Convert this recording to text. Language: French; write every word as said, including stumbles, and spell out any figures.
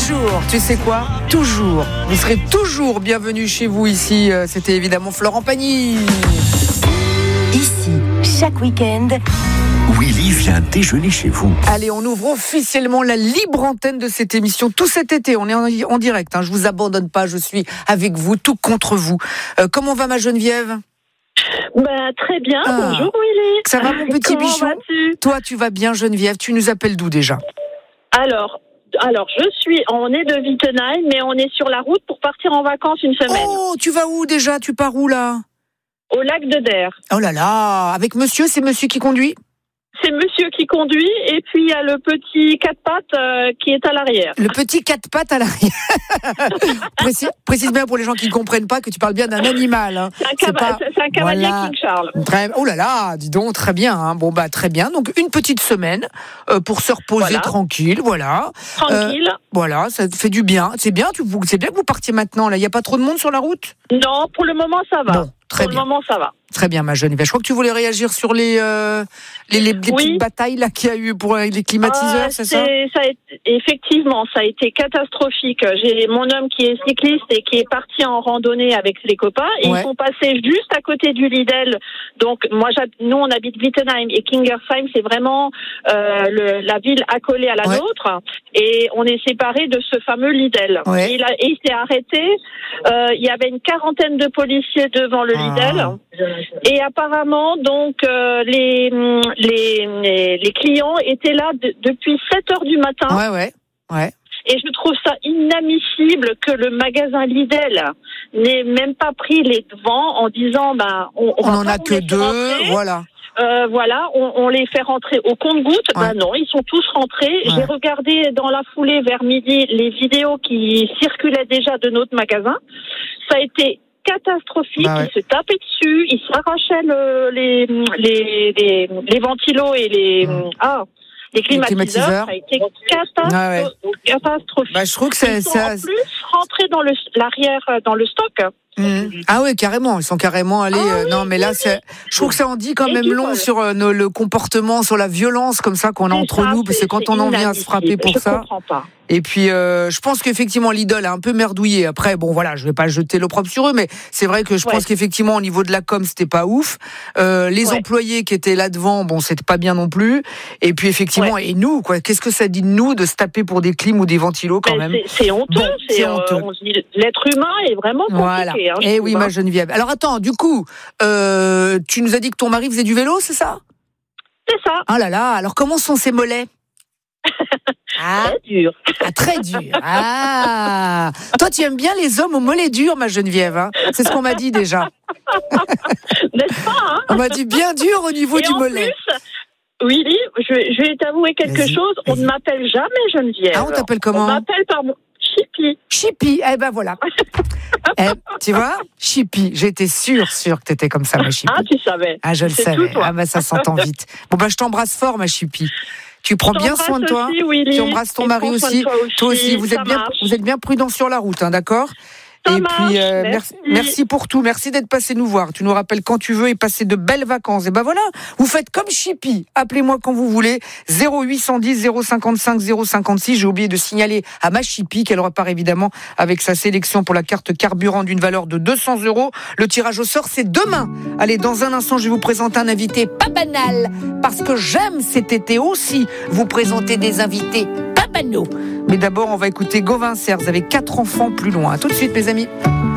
toujours, tu sais quoi ? Toujours. Vous serez toujours bienvenus chez vous ici. C'était évidemment Florent Pagny. Ici, chaque week-end, Willy vient déjeuner chez vous. Allez, on ouvre officiellement la libre antenne de cette émission. Tout cet été, on est en, en direct. Hein. Je vous abandonne pas, je suis avec vous, tout contre vous. Euh, comment va ma Geneviève ? Ben, très bien, ah. Bonjour Willy. Ça va mon petit Comment bichon ? vas-tu ? Toi, tu vas bien Geneviève, tu nous appelles d'où déjà ? Alors, alors je suis, on est de Wittenheim, mais on est sur la route pour partir en vacances une semaine. Oh, tu vas où déjà ? Tu pars où là ? Au lac de Der. Oh là là, avec monsieur, c'est monsieur qui conduit ? C'est monsieur qui conduit et puis il y a le petit quatre pattes euh, qui est à l'arrière. Le petit quatre pattes à l'arrière. précise, précise bien pour les gens qui ne comprennent pas que tu parles bien d'un animal. Hein. C'est un, cava- c'est pas... c'est un cavalier voilà. King Charles. Très... Oh là là, dis donc, très bien. Hein. Bon bah très bien. Donc une petite semaine euh, pour se reposer voilà. tranquille, voilà. Tranquille. Euh, voilà, ça fait du bien. C'est bien, tu, c'est bien que vous partiez maintenant. Là, il y a pas trop de monde sur la route ? Non, pour le moment ça va. Bon, très pour bien. le moment ça va. Très bien, ma Geneviève. Je crois que tu voulais réagir sur les euh, les, les, les oui. petites batailles là qu'il y a eu pour les climatiseurs, euh, c'est, c'est ça, ça a été, effectivement, ça a été catastrophique. J'ai mon homme qui est cycliste et qui est parti en randonnée avec les copains. Et ouais. Ils sont passés juste à côté du Lidl. Donc moi, nous, on habite Wittenheim et Kingersheim, c'est vraiment euh, le, la ville accolée à la ouais. nôtre. Et on est séparés de ce fameux Lidl. Ouais. Et, il a, et il s'est arrêté. Euh, il y avait une quarantaine de policiers devant le Lidl. Ah. Et apparemment, donc, euh, les, les, les, les clients étaient là de, depuis sept heures du matin. Ouais, ouais, ouais. Et je trouve ça inadmissible que le magasin Lidl n'ait même pas pris les devants en disant, ben, on, on, on en a que deux, rentrer. voilà. Euh, voilà, on, on les fait rentrer au compte-gouttes. Ouais. Ben non, ils sont tous rentrés. Ouais. J'ai regardé dans la foulée vers midi les vidéos qui circulaient déjà de notre magasin. Ça a été catastrophique, bah ouais. Ils se tapaient dessus, ils s'arrachaient le, les, les, les, les ventilos et les, mmh. ah, les climatiseurs. les climatiseurs. Ça a été catastro- ah ouais. catastrophique. Bah, je trouve que c'est, ils sont ça... en plus rentrés dans le, l'arrière, dans le stock. Mmh. Ah ouais, carrément, ils sont carrément allés. Ah, euh, oui, non, mais là, oui, c'est. Je trouve que ça en dit quand même long sur euh, nos, le comportement, sur la violence comme ça qu'on a c'est entre ça, nous, parce que quand on en vient à se frapper pour je ça. comprends pas. Et puis, euh, je pense qu'effectivement, Lidl a un peu merdouillé. Après, bon, voilà, je vais pas jeter l'opprobre sur eux, mais c'est vrai que je ouais. pense qu'effectivement, au niveau de la com, c'était pas ouf. Euh, les ouais. employés qui étaient là devant, bon, c'était pas bien non plus. Et puis, effectivement, ouais. et nous, quoi, qu'est-ce que ça dit de nous de se taper pour des clims ou des ventilos quand ben, même c'est, c'est honteux. Bon, c'est, c'est honteux. Euh, on se dit, l'être humain est vraiment compliqué. Voilà. Hein, et oui, hein. ma Geneviève. Alors attends, du coup, euh, tu nous as dit que ton mari faisait du vélo, c'est ça ? C'est ça. Ah là là. Alors comment sont ses mollets ? Ah. Très dur. Ah, très dur. Ah. Toi, tu aimes bien les hommes aux mollets durs, ma Geneviève. Hein, c'est ce qu'on m'a dit déjà. N'est-ce pas hein ? On m'a dit bien dur au niveau Et du en mollet. Plus, Willy, je, je vais t'avouer quelque vas-y, chose. On vas-y. Ne m'appelle jamais Geneviève. Ah, on t'appelle comment ? On m'appelle par mon Chippy. Chippy. Eh ben voilà. eh, tu vois, Chippy. J'étais sûre, sûre que t'étais comme ça, ma Chippy. Ah, tu savais. Ah, je le c'est savais. Tout, toi. Ah, ben ça s'entend vite. Bon, ben je t'embrasse fort, ma Chippy. Tu prends bien soin de toi. Aussi, Willy. Tu embrasses ton mari aussi. Toi aussi. Toi aussi. Vous êtes bien, vous êtes bien prudents sur la route, hein, d'accord ? Ça et marche, puis euh, merci. merci, merci pour tout, merci d'être passé nous voir. Tu nous rappelles quand tu veux et passer de belles vacances. Et ben voilà, vous faites comme Chippy. Appelez-moi quand vous voulez. zéro huit cent dix zéro cinquante-cinq zéro cinquante-six. J'ai oublié de signaler à ma Chippy qu'elle repart évidemment avec sa sélection pour la carte carburant d'une valeur de deux cents euros. Le tirage au sort, c'est demain. Allez, dans un instant, je vais vous présenter un invité pas banal, parce que j'aime cet été aussi vous présenter des invités pas banaux. Mais d'abord, on va écouter Gauvin Serres avec quatre enfants plus loin. À tout de suite, mes amis.